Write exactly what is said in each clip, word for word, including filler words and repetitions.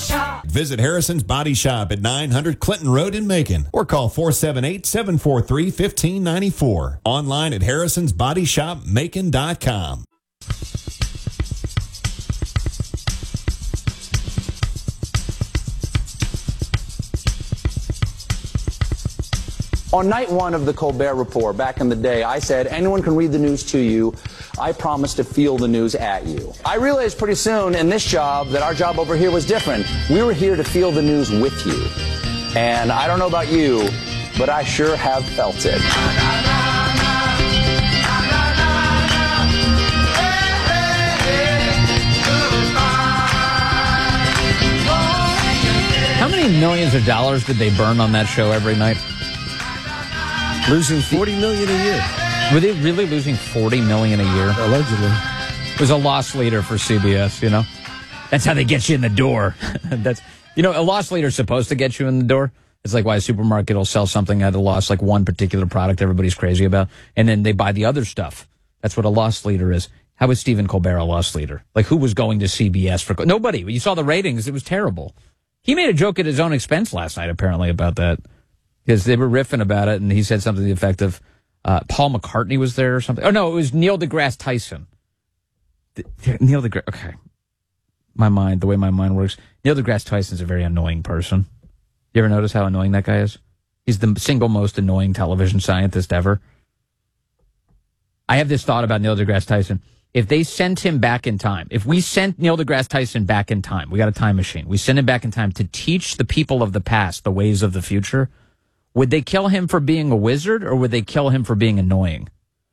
Shop. Visit Harrison's Body Shop at nine hundred Clinton Road in Macon or call four seven eight, seven four three, one five nine four. Online at harrisons body shop macon dot com. On night one of the Colbert Report, back in the day, I said, anyone can read the news to you. I promise to feel the news at you. I realized pretty soon in this job that our job over here was different. We were here to feel the news with you. And I don't know about you, but I sure have felt it. How many millions of dollars did they burn on that show every night? Losing forty million dollars a year. Were they really losing forty million dollars a year? Allegedly. It was a loss leader for C B S, you know? That's how they get you in the door. That's, you know, a loss leader is supposed to get you in the door. It's like why a supermarket will sell something at a loss, like one particular product everybody's crazy about, and then they buy the other stuff. That's what a loss leader is. How was Stephen Colbert a loss leader? Like, who was going to C B S for... Nobody. You saw the ratings. It was terrible. He made a joke at his own expense last night, apparently, about that. Because they were riffing about it, and he said something to the effect of uh, Paul McCartney was there or something. Oh, no, it was Neil deGrasse Tyson. The, Neil deGrasse... Okay. My mind, the way my mind works. Neil deGrasse Tyson's a very annoying person. You ever notice how annoying that guy is? He's the single most annoying television scientist ever. I have this thought about Neil deGrasse Tyson. If they sent him back in time, if we sent Neil deGrasse Tyson back in time, we got a time machine, we send him back in time to teach the people of the past the ways of the future, would they kill him for being a wizard, or would they kill him for being annoying?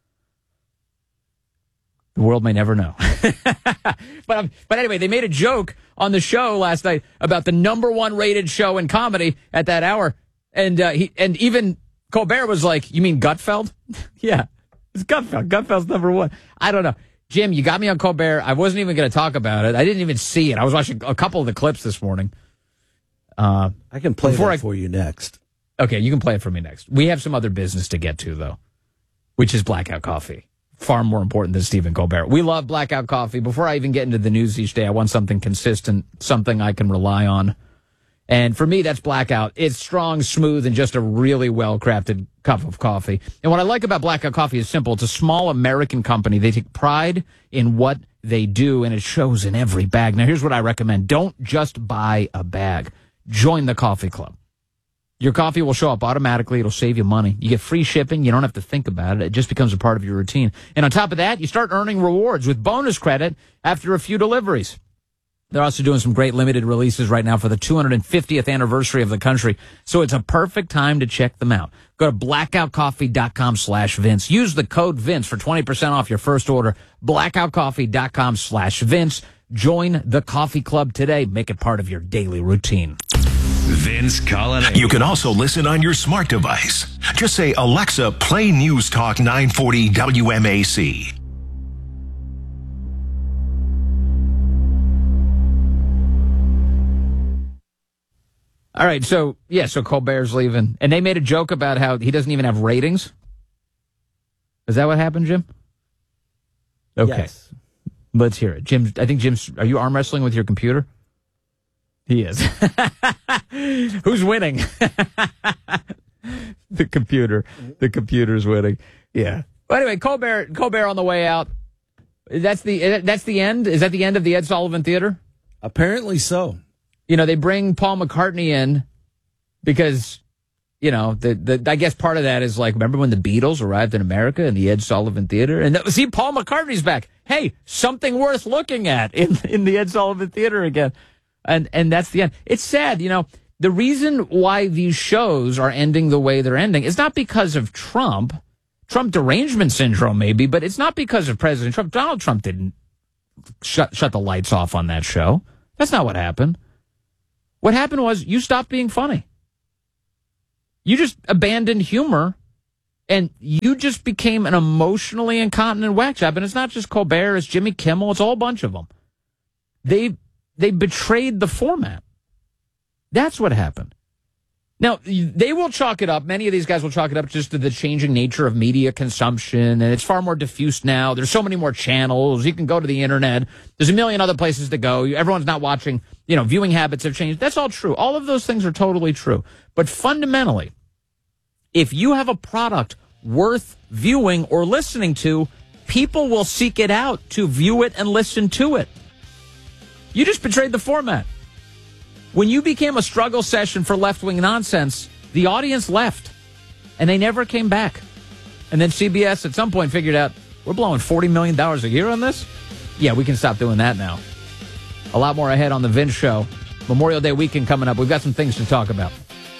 The world may never know. but um, but anyway, they made a joke on the show last night about the number one rated show in comedy at that hour, and uh, he and even Colbert was like, "You mean Gutfeld?" Yeah, it's Gutfeld. Gutfeld's number one. I don't know, Jim. You got me on Colbert. I wasn't even going to talk about it. I didn't even see it. I was watching a couple of the clips this morning. Uh, I can play that I, for you next. Okay, you can play it for me next. We have some other business to get to, though, which is Blackout Coffee. Far more important than Stephen Colbert. We love Blackout Coffee. Before I even get into the news each day, I want something consistent, something I can rely on. And for me, that's Blackout. It's strong, smooth, and just a really well-crafted cup of coffee. And what I like about Blackout Coffee is simple. It's a small American company. They take pride in what they do, and it shows in every bag. Now, here's what I recommend. Don't just buy a bag. Join the coffee club. Your coffee will show up automatically. It'll save you money. You get free shipping. You don't have to think about it. It just becomes a part of your routine. And on top of that, you start earning rewards with bonus credit after a few deliveries. They're also doing some great limited releases right now for the two hundred fiftieth anniversary of the country. So it's a perfect time to check them out. Go to blackoutcoffee.com slash Vince. Use the code Vince for twenty percent off your first order. blackoutcoffee.com slash Vince. Join the coffee club today. Make it part of your daily routine. Vince Colonnade. You can also listen on your smart device. Just say, Alexa, play News Talk nine forty W M A C. All right, so, yeah, so Colbert's leaving. And they made a joke about how he doesn't even have ratings. Is that what happened, Jim? Okay. Yes. Let's hear it. Jim, I think Jim's, are you arm wrestling with your computer? He is. Who's winning? The computer. The computer's winning. Yeah. Well, anyway, Colbert, Colbert on the way out. That's the that's the end? Is that the end of the Ed Sullivan Theater? Apparently so. You know, they bring Paul McCartney in because, you know, the, the I guess part of that is like, remember when the Beatles arrived in America in the Ed Sullivan Theater? And that, see, Paul McCartney's back. Hey, something worth looking at in, in the Ed Sullivan Theater again. And and that's the end. It's sad, you know, the reason why these shows are ending the way they're ending is not because of Trump, Trump derangement syndrome maybe, but it's not because of President Trump. Donald Trump didn't shut shut the lights off on that show. That's not what happened. What happened was you stopped being funny. You just abandoned humor, and you just became an emotionally incontinent whack job. And it's not just Colbert, it's Jimmy Kimmel, it's a whole bunch of them. They... They betrayed the format. That's what happened. Now, they will chalk it up. Many of these guys will chalk it up just to the changing nature of media consumption, and it's far more diffuse now. There's so many more channels. You can go to the internet. There's a million other places to go. Everyone's not watching. You know, viewing habits have changed. That's all true. All of those things are totally true. But fundamentally, if you have a product worth viewing or listening to, people will seek it out to view it and listen to it. You just betrayed the format. When you became a struggle session for left-wing nonsense, the audience left, and they never came back. And then C B S at some point figured out, we're blowing forty million dollars a year on this? Yeah, we can stop doing that now. A lot more ahead on The Vince Show. Memorial Day weekend coming up. We've got some things to talk about.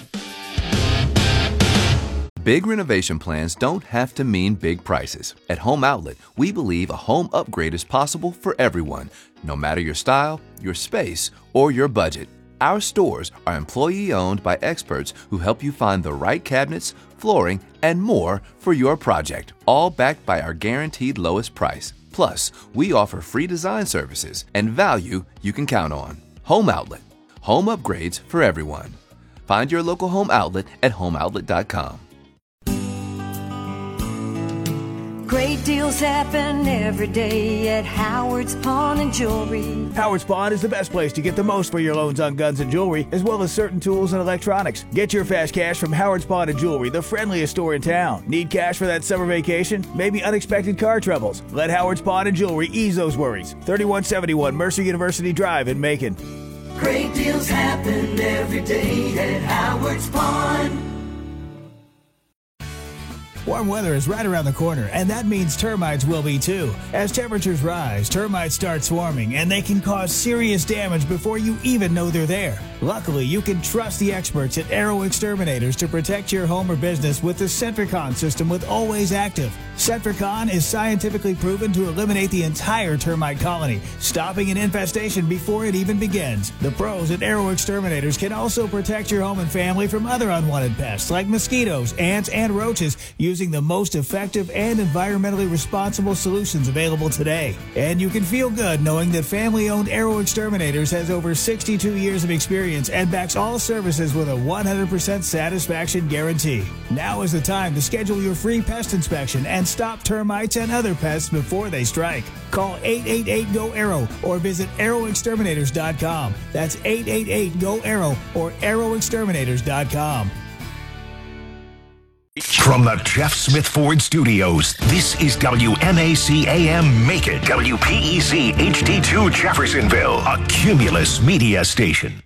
Big renovation plans don't have to mean big prices. At Home Outlet, we believe a home upgrade is possible for everyone, no matter your style, your space, or your budget. Our stores are employee-owned by experts who help you find the right cabinets, flooring, and more for your project, all backed by our guaranteed lowest price. Plus, we offer free design services and value you can count on. Home Outlet. Home upgrades for everyone. Find your local Home Outlet at home outlet dot com. Great deals happen every day at Howard's Pawn and Jewelry. Howard's Pawn is the best place to get the most for your loans on guns and jewelry, as well as certain tools and electronics. Get your fast cash from Howard's Pawn and Jewelry, the friendliest store in town. Need cash for that summer vacation? Maybe unexpected car troubles? Let Howard's Pawn and Jewelry ease those worries. thirty-one seventy-one Mercer University Drive in Macon. Great deals happen every day at Howard's Pawn. Warm weather is right around the corner, and that means termites will be too. As temperatures rise, termites start swarming, and they can cause serious damage before you even know they're there. Luckily, you can trust the experts at Arrow Exterminators to protect your home or business with the Centricon system with Always Active. Centricon is scientifically proven to eliminate the entire termite colony, stopping an infestation before it even begins. The pros at Arrow Exterminators can also protect your home and family from other unwanted pests like mosquitoes, ants, and roaches using the most effective and environmentally responsible solutions available today. And you can feel good knowing that family-owned Arrow Exterminators has over sixty-two years of experience and backs all services with a one hundred percent satisfaction guarantee. Now is the time to schedule your free pest inspection and stop termites and other pests before they strike. Call eight eight eight G O Arrow or visit arrow exterminators dot com. That's eight eight eight G O Arrow or arrow exterminators dot com. From the Jeff Smith Ford Studios, this is W M A C A M Macon, W P E C H D two Jeffersonville, a Cumulus media station.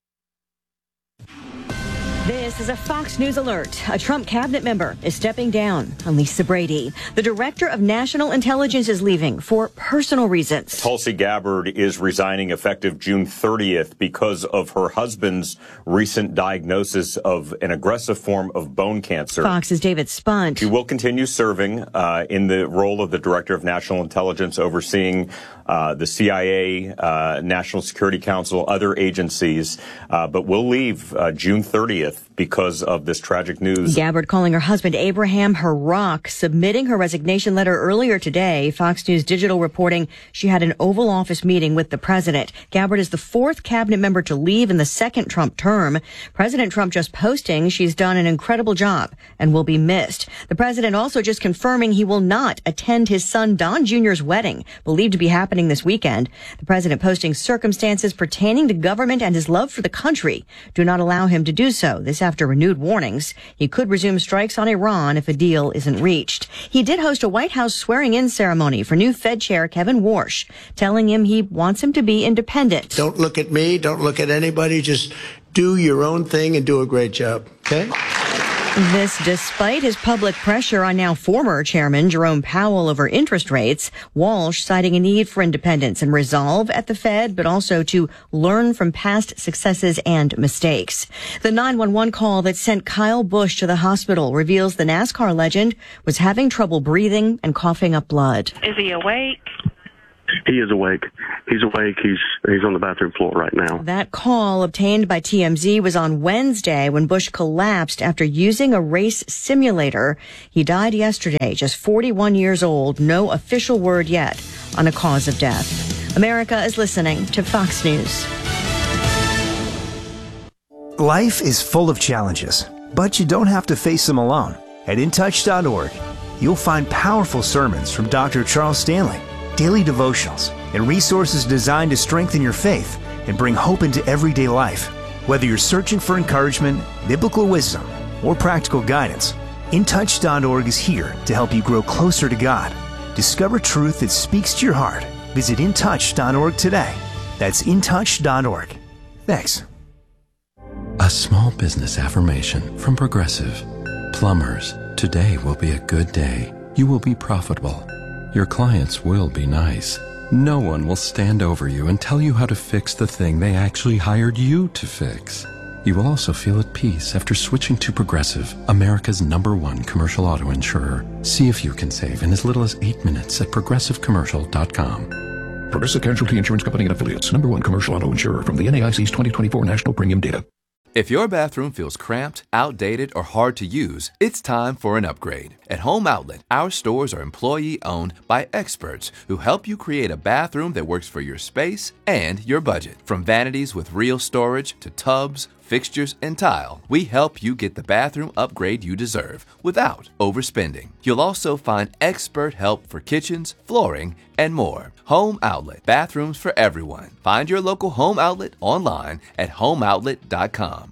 This is a Fox News alert. A Trump cabinet member is stepping down. Lisa Brady, the director of national intelligence, is leaving for personal reasons. Tulsi Gabbard is resigning effective June thirtieth because of her husband's recent diagnosis of an aggressive form of bone cancer. Fox's David Spunt. She will continue serving uh, in the role of the director of national intelligence, overseeing uh, the C I A, uh, National Security Council, other agencies, uh, but will leave uh, June thirtieth because of this tragic news. Gabbard calling her husband Abraham her rock, submitting her resignation letter earlier today. Fox News Digital reporting she had an Oval Office meeting with the president. Gabbard is the fourth cabinet member to leave in the second Trump term. President Trump just posting she's done an incredible job and will be missed. The president also just confirming he will not attend his son Don Junior's wedding, believed to be happening this weekend. The president posting circumstances pertaining to government and his love for the country do not allow him to do so. This after renewed warnings he could resume strikes on Iran if a deal isn't reached. He did host a White House swearing-in ceremony for new Fed Chair Kevin Warsh, telling him he wants him to be independent. Don't look at me. Don't look at anybody. Just do your own thing and do a great job. Okay? This despite his public pressure on now former chairman Jerome Powell over interest rates. Walsh citing a need for independence and resolve at the Fed, but also to learn from past successes and mistakes. The nine one one call that sent Kyle Busch to the hospital reveals the NASCAR legend was having trouble breathing and coughing up blood. Is he awake? He is awake. He's awake. He's he's on the bathroom floor right now. That call obtained by T M Z was on Wednesday when Busch collapsed after using a race simulator. He died yesterday, just forty-one years old. No official word yet on a cause of death. America is listening to Fox News. Life is full of challenges, but you don't have to face them alone. At in touch dot org, you'll find powerful sermons from Doctor Charles Stanley, daily devotionals, and resources designed to strengthen your faith and bring hope into everyday life. Whether you're searching for encouragement, biblical wisdom, or practical guidance, in touch dot org is here to help you grow closer to God. Discover truth that speaks to your heart. Visit in touch dot org today. That's in touch dot org. Thanks. A small business affirmation from Progressive. Plumbers, today will be a good day. You will be profitable. Your clients will be nice. No one will stand over you and tell you how to fix the thing they actually hired you to fix. You will also feel at peace after switching to Progressive, America's number one commercial auto insurer. See if you can save in as little as eight minutes at progressive commercial dot com. Progressive Casualty Insurance Company and Affiliates, number one commercial auto insurer from the N A I C's twenty twenty-four National Premium Data. If your bathroom feels cramped, outdated, or hard to use, it's time for an upgrade. At Home Outlet, our stores are employee-owned by experts who help you create a bathroom that works for your space and your budget. From vanities with real storage to tubs, fixtures, and tile, we help you get the bathroom upgrade you deserve without overspending. You'll also find expert help for kitchens, flooring, and more. Home Outlet, bathrooms for everyone. Find your local Home Outlet online at home outlet dot com.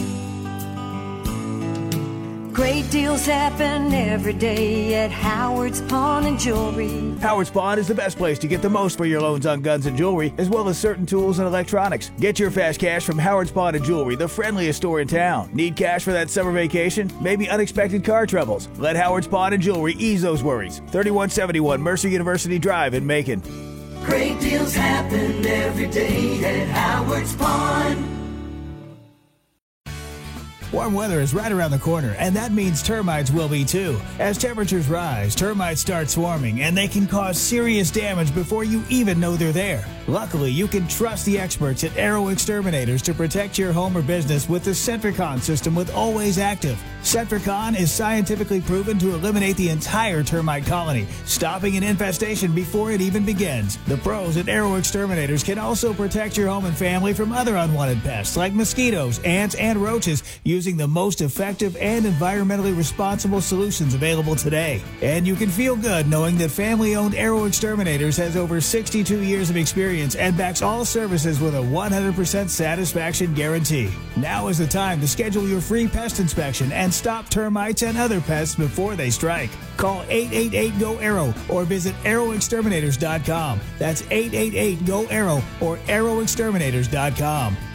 Great deals happen every day at Howard's Pawn and Jewelry. Howard's Pawn is the best place to get the most for your loans on guns and jewelry, as well as certain tools and electronics. Get your fast cash from Howard's Pawn and Jewelry, the friendliest store in town. Need cash for that summer vacation? Maybe unexpected car troubles? Let Howard's Pawn and Jewelry ease those worries. thirty-one seventy-one Mercer University Drive in Macon. Great deals happen every day at Howard's Pawn. Warm weather is right around the corner, and that means termites will be too. As temperatures rise, termites start swarming, and they can cause serious damage before you even know they're there. Luckily, you can trust the experts at Arrow Exterminators to protect your home or business with the Centricon system with Always Active. Centricon is scientifically proven to eliminate the entire termite colony, stopping an infestation before it even begins. The pros at Arrow Exterminators can also protect your home and family from other unwanted pests like mosquitoes, ants, and roaches using the most effective and environmentally responsible solutions available today. And you can feel good knowing that family-owned Arrow Exterminators has over sixty-two years of experience and backs all services with a one hundred percent satisfaction guarantee. Now is the time to schedule your free pest inspection and stop termites and other pests before they strike. Call eight eight eight G O Arrow or visit arrow exterminators dot com. That's eight eight eight G O Arrow or arrow exterminators dot com.